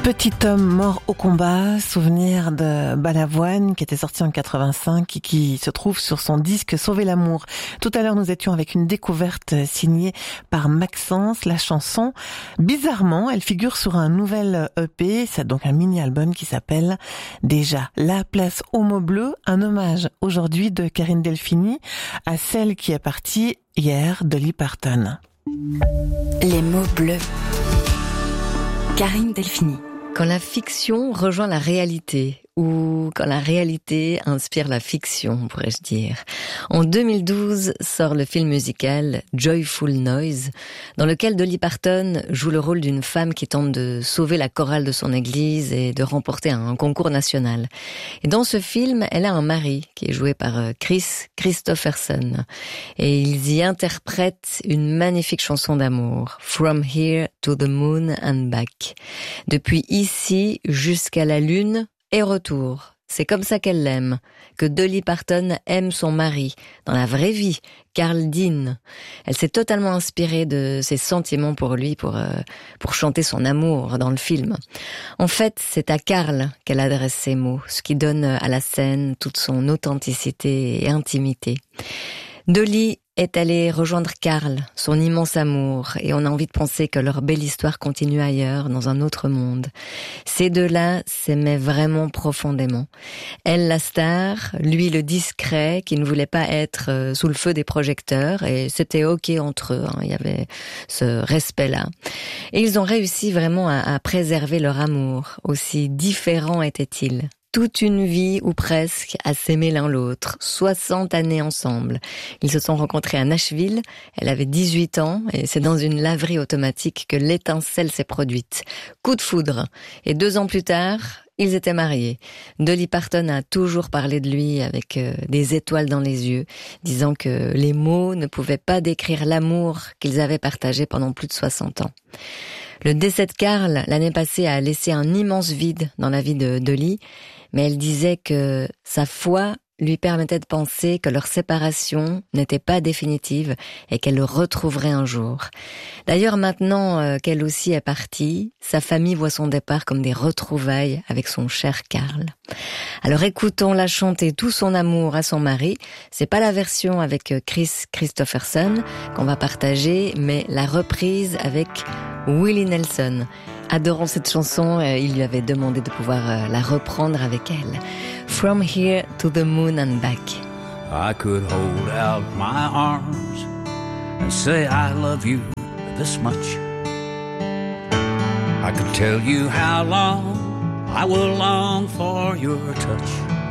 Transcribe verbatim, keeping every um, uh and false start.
Petit homme mort au combat, souvenir de Balavoine qui était sorti en quatre-vingt-cinq et qui se trouve sur son disque Sauver l'amour. Tout à l'heure, nous étions avec une découverte signée par Maxence. La chanson, bizarrement, elle figure sur un nouvel E P, c'est donc un mini-album qui s'appelle déjà La place aux mots bleus, un hommage aujourd'hui de Karine Delphini à celle qui est partie hier, Dolly Parton. Les mots bleus. Karine Delphini. Quand la fiction rejoint la réalité, ou quand la réalité inspire la fiction, pourrais-je dire. En deux mille douze sort le film musical Joyful Noise, dans lequel Dolly Parton joue le rôle d'une femme qui tente de sauver la chorale de son église et de remporter un concours national. Et dans ce film, elle a un mari qui est joué par Kris Kristofferson. Et ils y interprètent une magnifique chanson d'amour, From Here to the Moon and Back. Depuis ici jusqu'à la lune, et retour. C'est comme ça qu'elle l'aime, que Dolly Parton aime son mari, dans la vraie vie, Carl Dean. Elle s'est totalement inspirée de ses sentiments pour lui, pour, euh, pour chanter son amour dans le film. En fait, c'est à Carl qu'elle adresse ces mots, ce qui donne à la scène toute son authenticité et intimité. Dolly est allée rejoindre Carl, son immense amour, et on a envie de penser que leur belle histoire continue ailleurs, dans un autre monde. Ces deux-là s'aimaient vraiment profondément. Elle, la star, lui, le discret, qui ne voulait pas être sous le feu des projecteurs, et c'était ok entre eux, hein, il y avait ce respect-là. Et ils ont réussi vraiment à, à préserver leur amour, aussi différents étaient-ils. Toute une vie, ou presque, à s'aimer l'un l'autre. soixante années ensemble. Ils se sont rencontrés à Nashville. Elle avait dix-huit ans, et c'est dans une laverie automatique que l'étincelle s'est produite. Coup de foudre. Et deux ans plus tard, ils étaient mariés. Dolly Parton a toujours parlé de lui avec euh, des étoiles dans les yeux, disant que les mots ne pouvaient pas décrire l'amour qu'ils avaient partagé pendant plus de soixante ans. Le décès de Carl, l'année passée, a laissé un immense vide dans la vie de Dolly, mais elle disait que sa foi lui permettait de penser que leur séparation n'était pas définitive et qu'elle le retrouverait un jour. D'ailleurs, maintenant euh, qu'elle aussi est partie, sa famille voit son départ comme des retrouvailles avec son cher Carl. Alors écoutons-la chanter tout son amour à son mari. C'est pas la version avec Kris Kristofferson qu'on va partager, mais la reprise avec Willie Nelson. Adorant cette chanson, il lui avait demandé de pouvoir la reprendre avec elle. From Here to the Moon and Back. I could hold out my arms and say I love you this much. I could tell you how long I will long for your touch.